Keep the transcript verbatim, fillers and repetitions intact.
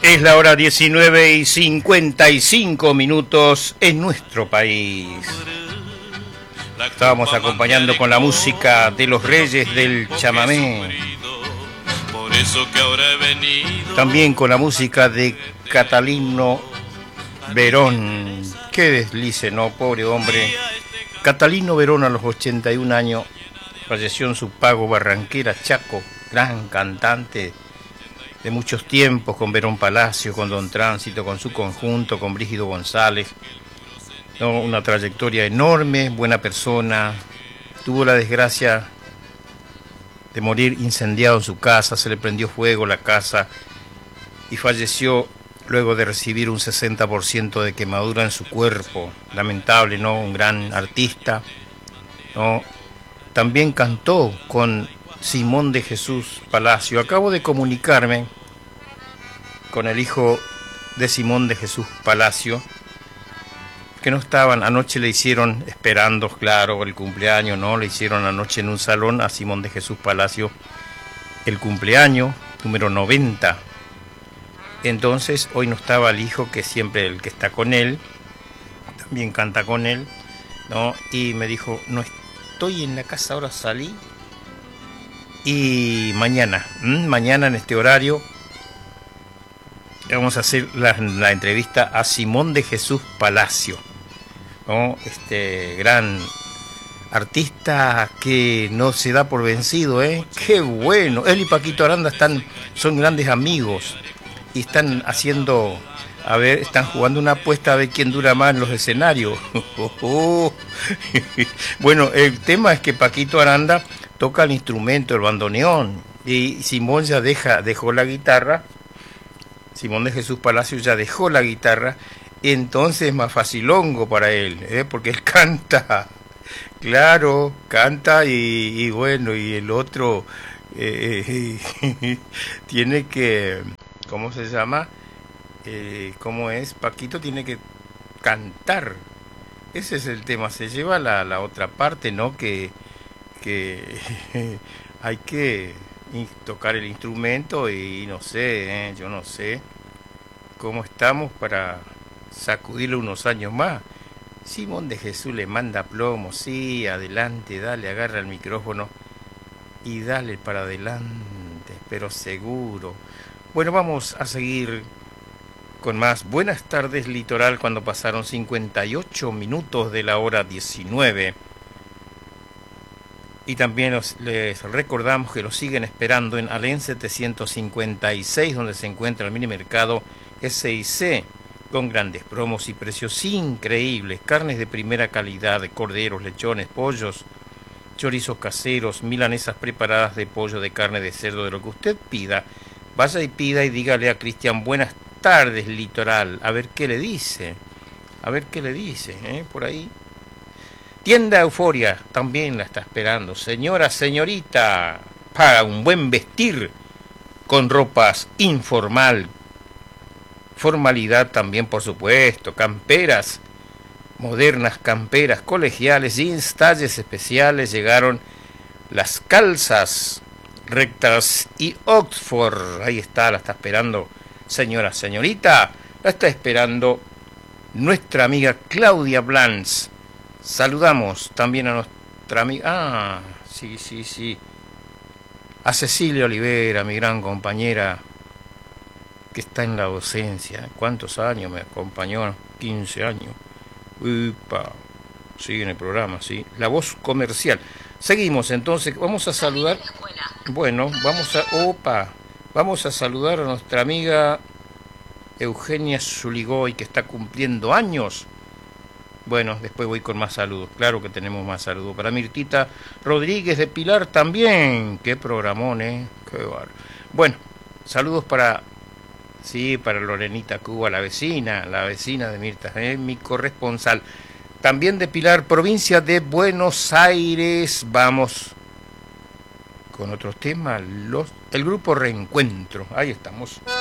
Es la hora diecinueve y cincuenta y cinco minutos en nuestro país. Estábamos acompañando con la música de los Reyes del Chamamé. También con la música de Catalino Verón. Qué deslice, ¿no? Pobre hombre. Catalino Verón, a los ochenta y un años, falleció en su pago Barranquera, Chaco. Gran cantante de muchos tiempos, con Verón Palacio, con Don Tránsito, con su conjunto, con Brígido González. ¿No? Una trayectoria enorme, buena persona. Tuvo la desgracia de morir incendiado en su casa, se le prendió fuego la casa y falleció luego de recibir un sesenta por ciento de quemadura en su cuerpo. Lamentable, ¿no? Un gran artista, ¿no? También cantó con Simón de Jesús Palacio. Acabo de comunicarme con el hijo de Simón de Jesús Palacio, que no estaban, anoche le hicieron, esperando, claro, el cumpleaños, ¿no? Le hicieron anoche en un salón a Simón de Jesús Palacio el cumpleaños, número noventa. Entonces, hoy no estaba el hijo, que siempre el que está con él, también canta con él, ¿no? Y me dijo, no estoy en la casa, ahora salí. Y mañana, ¿m? mañana en este horario, vamos a hacer la, la entrevista a Simón de Jesús Palacio, ¿no? Este gran artista que no se da por vencido, ¿eh? ¡Qué bueno! Él y Paquito Aranda están, son grandes amigos y están haciendo, a ver, están jugando una apuesta a ver quién dura más en los escenarios. Bueno, el tema es que Paquito Aranda toca el instrumento, el bandoneón, y Simón ya deja, dejó la guitarra. Simón de Jesús Palacio ya dejó la guitarra, y entonces es más facilongo para él, ¿eh? Porque él canta, claro, canta y, y bueno, y el otro eh, tiene que, ¿cómo se llama? Eh, ¿Cómo es? Paquito tiene que cantar. Ese es el tema, se lleva la, la otra parte, ¿no? Que, que hay que tocar el instrumento y no sé, ¿eh? Yo no sé cómo estamos para sacudirle unos años más. Simón de Jesús le manda plomo, sí, adelante, dale, agarra el micrófono y dale para adelante, pero seguro. Bueno, vamos a seguir con más. Buenas tardes, Litoral, cuando pasaron cincuenta y ocho minutos de la hora diecinueve. Y también los, les recordamos que los siguen esperando en Alén setecientos cincuenta y seis, donde se encuentra el mini mercado S I C, con grandes promos y precios increíbles. Carnes de primera calidad, de corderos, lechones, pollos, chorizos caseros, milanesas preparadas de pollo, de carne de cerdo, de lo que usted pida. Vaya y pida y dígale a Cristian, buenas tardes, Litoral. A ver qué le dice. A ver qué le dice, ¿eh? Por ahí. Tienda Euforia también la está esperando. Señora, señorita, para un buen vestir con ropas informal, formalidad también, por supuesto, camperas, modernas camperas, colegiales, jeans, talles especiales, llegaron las calzas rectas y Oxford. Ahí está, la está esperando. Señora, señorita, la está esperando nuestra amiga Claudia Blanz. Saludamos también a nuestra amiga, ah, sí, sí, sí, a Cecilia Olivera, mi gran compañera, que está en la docencia. ¿Cuántos años me acompañó? quince años. Upa, sigue en el programa, sí. La voz comercial. Seguimos entonces, vamos a saludar. Bueno, vamos a, opa, vamos a saludar a nuestra amiga Eugenia Zuligoy, que está cumpliendo años. Bueno, después voy con más saludos. Claro que tenemos más saludos. Para Mirtita Rodríguez de Pilar también. Qué programón, ¿eh? Qué bar. Bueno, saludos para, sí, para Lorenita Cuba, la vecina, la vecina de Mirta, ¿eh? Mi corresponsal. También de Pilar, provincia de Buenos Aires. Vamos con otros temas. Los, el grupo Reencuentro. Ahí estamos.